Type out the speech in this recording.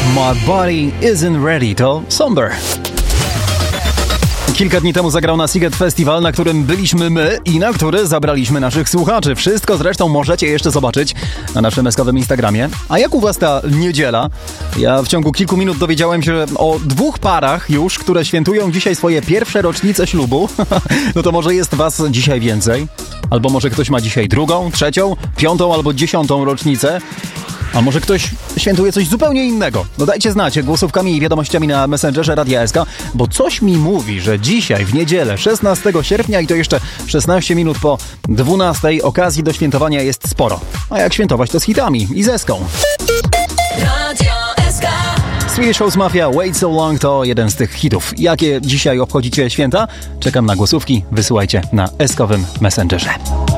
My Body Isn't Ready to Somber. Kilka dni temu zagrał na Sziget Festival, na którym byliśmy my i na który zabraliśmy naszych słuchaczy. Wszystko zresztą możecie jeszcze zobaczyć na naszym eskowym Instagramie. A jak u was ta niedziela? Ja w ciągu kilku minut dowiedziałem się o 2 parach już, które świętują dzisiaj swoje pierwsze rocznice ślubu. No to może jest was dzisiaj więcej? Albo może ktoś ma dzisiaj 2., 3., 5. albo 10. rocznicę? A może ktoś świętuje coś zupełnie innego? No dajcie znać głosówkami i wiadomościami na Messengerze Radia SK, bo coś mi mówi, że dzisiaj w niedzielę 16 sierpnia i to jeszcze 16 minut po 12 okazji do świętowania jest sporo. A jak świętować to z hitami i z Eską. Radio SK. Swedish House Mafia Wait So Long to jeden z tych hitów. Jakie dzisiaj obchodzicie święta? Czekam na głosówki, wysyłajcie na eskowym Messengerze.